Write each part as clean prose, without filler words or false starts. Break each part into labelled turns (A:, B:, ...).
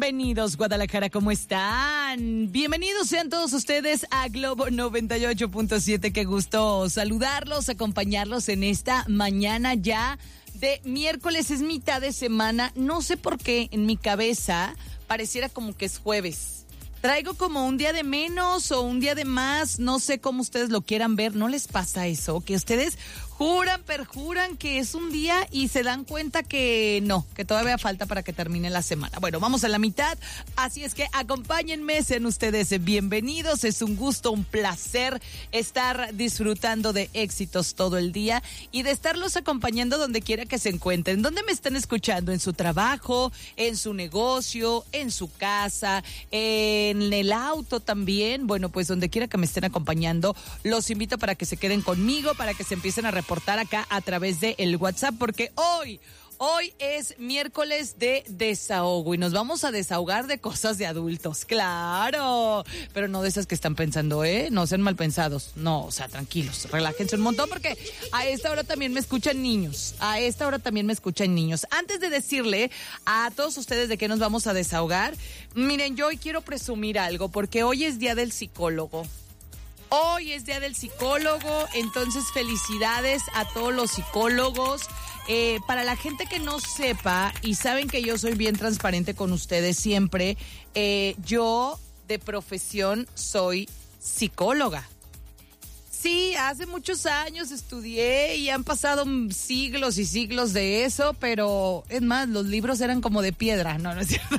A: Bienvenidos, Guadalajara, ¿cómo están? Bienvenidos sean todos ustedes a Globo 98.7. Qué gusto saludarlos, acompañarlos en esta mañana ya de miércoles. Es mitad de semana. No sé por qué en mi cabeza pareciera como que es jueves. Traigo como un día de menos o un día de más. No sé cómo ustedes lo quieran ver. ¿No les pasa eso? Que ustedes perjuran que es un día y se dan cuenta que no, que todavía falta para que termine la semana. Bueno, vamos a la mitad, así es que acompáñenme, sean ustedes bienvenidos. Es un gusto, un placer estar disfrutando de éxitos todo el día y de estarlos acompañando donde quiera que se encuentren. ¿Dónde me están escuchando? ¿En su trabajo, en su negocio, en su casa, en el auto también? Bueno, pues donde quiera que me estén acompañando, los invito para que se queden conmigo, para que se empiecen a reportar acá a través de el WhatsApp, porque hoy es miércoles de desahogo y nos vamos a desahogar de cosas de adultos, claro, pero no de esas que están pensando, no sean mal pensados, no, o sea, tranquilos, relájense un montón porque a esta hora también me escuchan niños, Antes de decirle a todos ustedes de qué nos vamos a desahogar, miren, yo hoy quiero presumir algo porque hoy es día del psicólogo. Hoy es día del psicólogo, entonces felicidades a todos los psicólogos. Para la gente que no sepa, y saben que yo soy bien transparente con ustedes siempre, yo de profesión soy psicóloga. Sí, hace muchos años estudié y han pasado siglos y siglos de eso, pero es más, los libros eran como de piedra, no es cierto.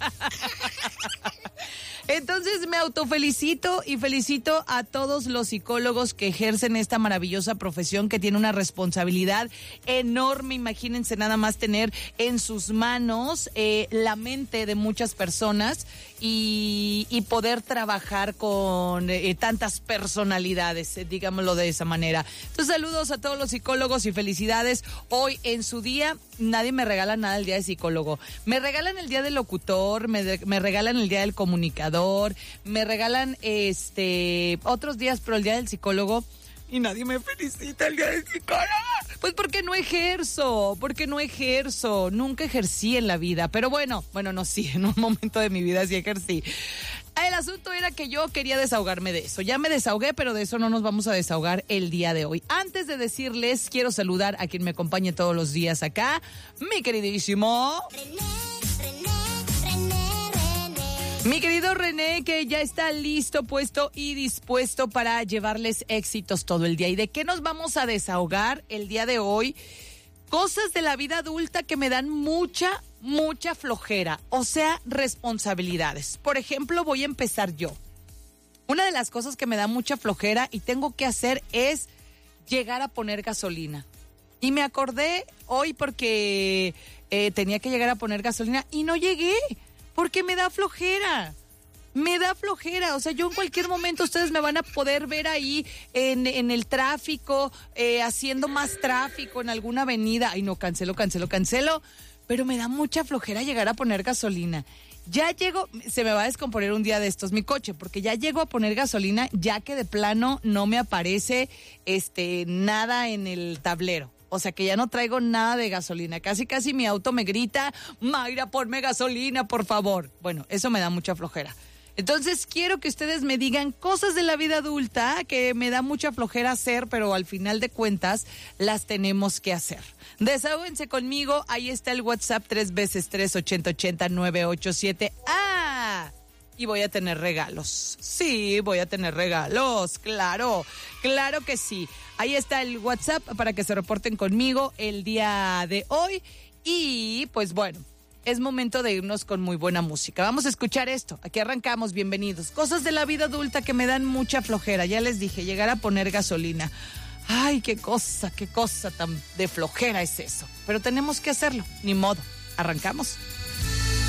A: Entonces me autofelicito y felicito a todos los psicólogos que ejercen esta maravillosa profesión que tiene una responsabilidad enorme. Imagínense nada más tener en sus manos la mente de muchas personas y poder trabajar con tantas personalidades, digámoslo de esa manera. Entonces saludos a todos los psicólogos y felicidades. Hoy en su día, nadie me regala nada el día de psicólogo. Me regalan el día del locutor, me regalan el día del comunicador, me regalan otros días, pero el día del psicólogo, y nadie me felicita el día del psicólogo. Pues porque no ejerzo, nunca ejercí en la vida, pero bueno, no, sí, en un momento de mi vida sí ejercí. El asunto era que yo quería desahogarme de eso. Ya me desahogué, pero de eso no nos vamos a desahogar el día de hoy. Antes de decirles, quiero saludar a quien me acompañe todos los días acá, mi queridísimo mi querido René, que ya está listo, puesto y dispuesto para llevarles éxitos todo el día. ¿Y de qué nos vamos a desahogar el día de hoy? Cosas de la vida adulta que me dan mucha flojera, o sea, responsabilidades. Por ejemplo, voy a empezar yo. Una de las cosas que me da mucha flojera y tengo que hacer es llegar a poner gasolina. Y me acordé hoy porque tenía que llegar a poner gasolina y no llegué. Porque me da flojera, o sea, yo en cualquier momento ustedes me van a poder ver ahí en el tráfico, haciendo más tráfico en alguna avenida. Ay, no, cancelo, pero me da mucha flojera llegar a poner gasolina. Ya llego, se me va a descomponer un día de estos mi coche, porque ya llego a poner gasolina, ya que de plano no me aparece nada en el tablero. O sea que ya no traigo nada de gasolina. Casi mi auto me grita, Mayra, ponme gasolina, por favor. Bueno, eso me da mucha flojera. Entonces quiero que ustedes me digan cosas de la vida adulta que me da mucha flojera hacer, pero al final de cuentas las tenemos que hacer. Desahóguense conmigo, ahí está el WhatsApp 3x3-8080-987. ¡Ah! Y voy a tener regalos. Sí, voy a tener regalos, claro que sí. Ahí está el WhatsApp para que se reporten conmigo el día de hoy. Y pues bueno, es momento de irnos con muy buena música. Vamos a escuchar esto. Aquí arrancamos, bienvenidos. Cosas de la vida adulta que me dan mucha flojera. Ya les dije, llegar a poner gasolina. Ay, qué cosa tan de flojera es eso. Pero tenemos que hacerlo, ni modo. Arrancamos.